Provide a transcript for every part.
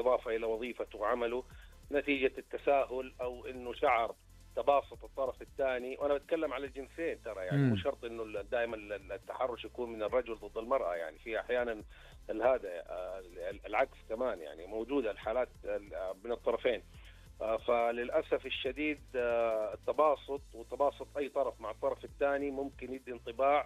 إضافة إلى وظيفته وعمله نتيجة التساهل أو إنه شعر تباسط الطرف الثاني. وأنا بتكلم على الجنسين ترى، يعني مو شرط إنه دائما التحرش يكون من الرجل ضد المرأة، يعني في أحيانا هذا العكس كمان، يعني موجودة الحالات من الطرفين. فللأسف الشديد التباسط وتباسط أي طرف مع الطرف الثاني ممكن يدي انطباع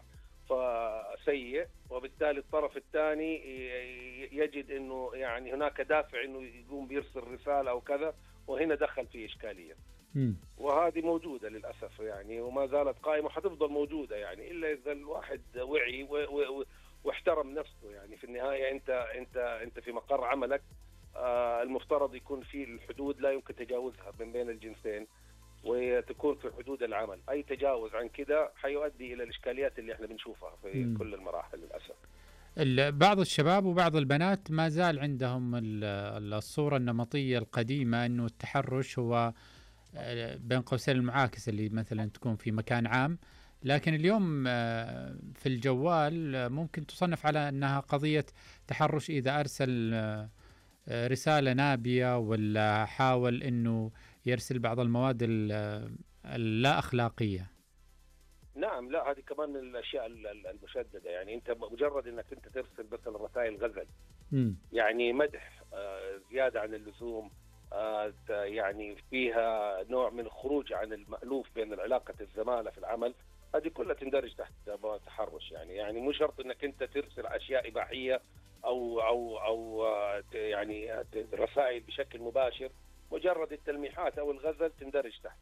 سيء، وبالتالي الطرف الثاني يجد إنه يعني هناك دافع إنه يقوم بيرسل رسالة أو كذا، وهنا دخل فيه إشكالية. وهذه موجودة للأسف يعني، وما زالت قائمة وحتفضل موجودة يعني، إلا إذا الواحد وعي واحترم نفسه. يعني في النهاية أنت في مقر عملك، المفترض يكون في الحدود لا يمكن تجاوزها بين الجنسين، وتكون في حدود العمل. أي تجاوز عن كده حيؤدي إلى الإشكاليات اللي احنا بنشوفها في كل المراحل للأسف. بعض الشباب وبعض البنات ما زال عندهم الصورة النمطية القديمة أنه التحرش هو بين قوسين المعاكسة اللي مثلا تكون في مكان عام، لكن اليوم في الجوال ممكن تصنف على أنها قضية تحرش إذا أرسل رسالة نابية ولا حاول أنه يرسل بعض المواد اللا أخلاقية. نعم، لا هذه كمان من الأشياء المشددة. يعني أنت مجرد أنك أنت ترسل مثلا رسائل غزل، يعني مدح زيادة عن اللزوم، يعني فيها نوع من الخروج عن المألوف بين العلاقة الزمالة في العمل، هذه كلها تندرج تحت تحرش. يعني مو شرط أنك أنت ترسل أشياء إباحية أو يعني رسائل بشكل مباشر، مجرد التلميحات أو الغزل تندرج تحت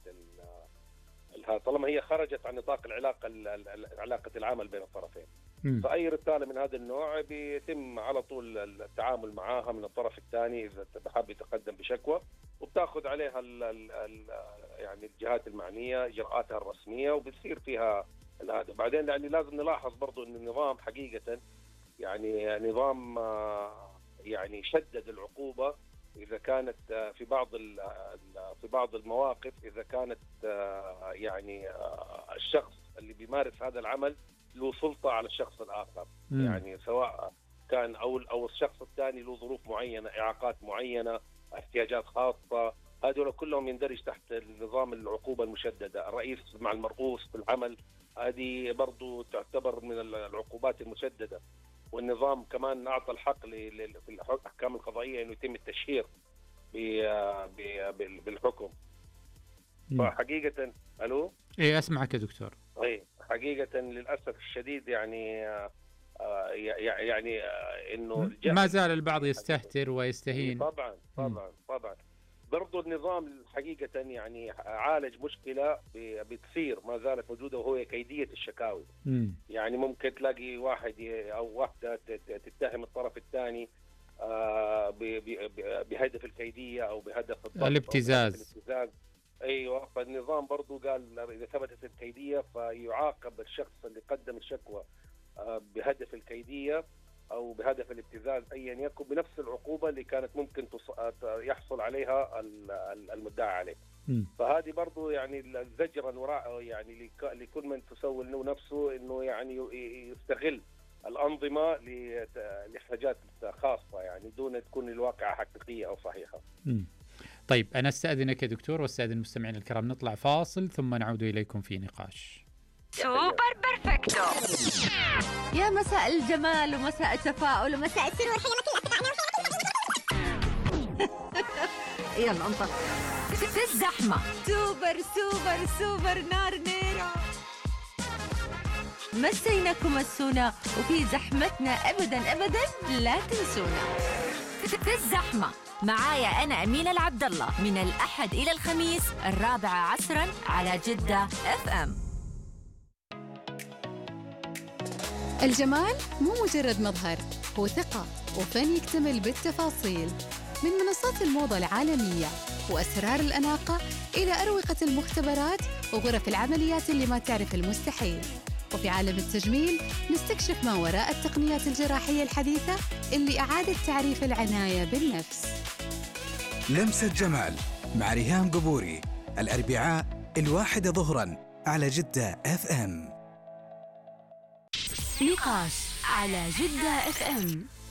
طالما هي خرجت عن نطاق علاقة العمل بين الطرفين. فأي رسالة من هذا النوع بيتم على طول التعامل معها من الطرف الثاني إذا حاب يتقدم بشكوى، وبتاخذ عليها يعني الجهات المعنية إجراءاتها الرسمية، وبتصير فيها هذا. بعدين يعني لازم نلاحظ برضو أن النظام حقيقة يعني نظام يعني شدد العقوبة إذا كانت في بعض المواقف، إذا كانت يعني الشخص اللي بيمارس هذا العمل له سلطة على الشخص الآخر، يعني سواء كان أو الشخص الثاني له ظروف معينة، إعاقات معينة، احتياجات خاصة، هذول كلهم يندرج تحت النظام العقوبة المشددة. الرئيس مع المرؤوس في العمل هذه برضو تعتبر من العقوبات المشددة. والنظام كمان أعطى الحق في الأحكام القضائية إنه يتم التشهير بالحكم. فحقيقة ألو؟ إيه أسمعك يا دكتور. إيه حقيقة للأسف الشديد يعني إنه ما زال البعض يستهتر ويستهين. طبعا برضو النظام حقيقة يعني عالج مشكلة بتصير ما زالت موجودة، وهو كيدية الشكاوي. يعني ممكن تلاقي واحد أو واحدة تتهم الطرف الثاني بهدف الكيدية أو بهدف الابتزاز. أيوة، فالنظام برضو قال إذا ثبتت الكيدية فيعاقب الشخص اللي قدم الشكوى بهدف الكيدية أو بهدف الابتزاز أيا يكن بنفس العقوبة اللي كانت ممكن يحصل عليها المدعى عليه. فهذه برضو يعني الزجرا وراء يعني لكل من تسول له نفسه إنه يعني يستغل الأنظمة لحاجات خاصة، يعني دون تكون الواقعة حقيقية أو صحيحة. طيب أنا استأذنك يا دكتور واستأذن المستمعين الكرام، نطلع فاصل ثم نعود إليكم في نقاش. سوبر بيرفكتو. يا مساء الجمال ومساء التفاؤل ومساء السرور. يلا انطلق في الزحمة. سوبر سوبر سوبر نار نيرة. مسيناكم السونا وفي زحمتنا أبدا أبدا لا تنسونا. في الزحمة معايا أنا أمينة العبدالله من الأحد إلى الخميس 4 على جدة FM. الجمال مو مجرد مظهر، هو ثقة وفن يكتمل بالتفاصيل. من منصات الموضة العالمية وأسرار الأناقة إلى أروقة المختبرات وغرف العمليات اللي ما تعرف المستحيل. وفي عالم التجميل نستكشف ما وراء التقنيات الجراحية الحديثة اللي أعادت تعريف العناية بالنفس. لمسة جمال مع ريهام قبوري، الأربعاء 1 ظهراً على جدة FM. نقاش على جدة FM.